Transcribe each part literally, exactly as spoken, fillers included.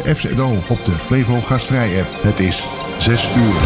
F Z O op de Flevo Gastvrij app. Het is zes uur.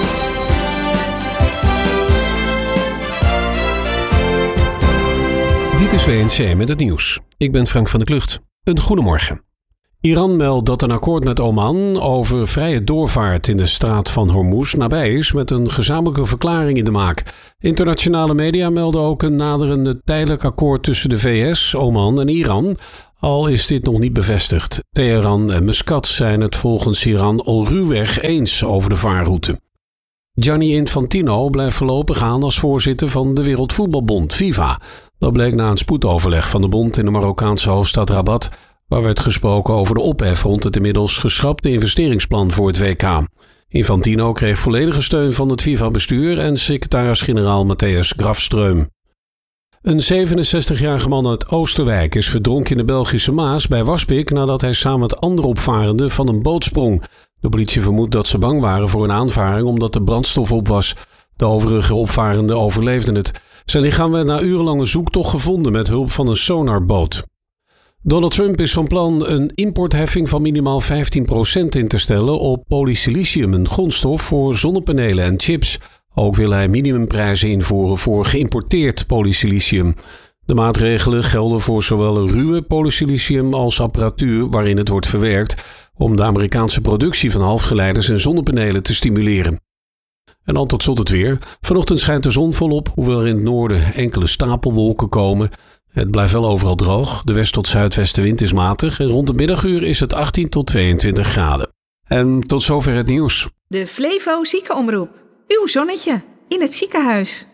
Dit is W N C met het nieuws. Ik ben Frank van der Klucht. Een goedemorgen. Iran meldt dat een akkoord met Oman over vrije doorvaart in de straat van Hormuz nabij is met een gezamenlijke verklaring in de maak. Internationale media melden ook een naderende tijdelijk akkoord tussen de V S, Oman en Iran. Al is dit nog niet bevestigd. Teheran en Muscat zijn het volgens Iran al ruwweg eens over de vaarroute. Gianni Infantino blijft voorlopig aan als voorzitter van de Wereldvoetbalbond, FIFA. Dat bleek na een spoedoverleg van de bond in de Marokkaanse hoofdstad Rabat, waar werd gesproken over de ophef rond het inmiddels geschrapte investeringsplan voor het W K. Infantino kreeg volledige steun van het FIFA-bestuur en secretaris-generaal Matthäus Grafström. Een zevenenzestigjarige man uit Oosterwijk is verdronken in de Belgische Maas bij Waspik nadat hij samen met andere opvarenden van een boot sprong. De politie vermoedt dat ze bang waren voor een aanvaring omdat de brandstof op was. De overige opvarenden overleefden het. Zijn lichaam werd na urenlange zoektocht gevonden met hulp van een sonarboot. Donald Trump is van plan een importheffing van minimaal vijftien procent in te stellen op polysilicium, een grondstof voor zonnepanelen en chips. Ook wil hij minimumprijzen invoeren voor geïmporteerd polysilicium. De maatregelen gelden voor zowel ruwe polysilicium als apparatuur waarin het wordt verwerkt, om de Amerikaanse productie van halfgeleiders en zonnepanelen te stimuleren. En dan tot slot het weer. Vanochtend schijnt de zon volop, hoewel er in het noorden enkele stapelwolken komen. Het blijft wel overal droog. De west- tot zuidwestenwind is matig en rond de middaguur is het achttien tot tweeëntwintig graden. En tot zover het nieuws. De Flevo Ziekenomroep. Uw zonnetje in het ziekenhuis.